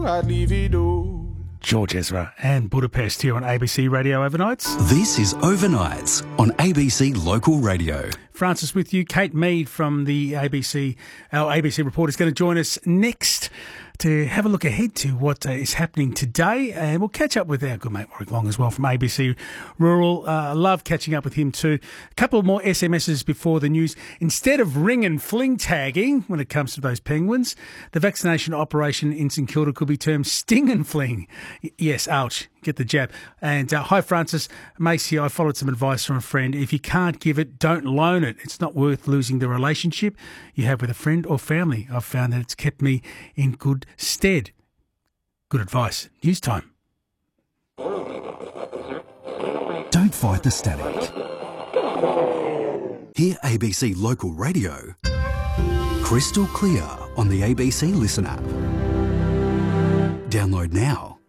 I'd leave it all. George Ezra and Budapest here on ABC Radio Overnights. This is Overnights on ABC Local Radio. Francis with you. Kate Mead from the ABC, our ABC reporter, is going to join us next to have a look ahead to what is happening today. And we'll catch up with our good mate Warwick Long as well from ABC Rural. Love catching up with him too. A couple more SMSs before the news. Instead of ring and fling tagging when it comes to those penguins, the vaccination operation in St Kilda could be termed sting and fling. Yes, ouch. Get the jab. And hi, Francis. Macy, I followed some advice from a friend. If you can't give it, don't loan it. It's not worth losing the relationship you have with a friend or family. I've found that it's kept me in good stead. Good advice. News time. Don't fight the static. Hear ABC Local Radio crystal clear on the ABC Listen app. Download now.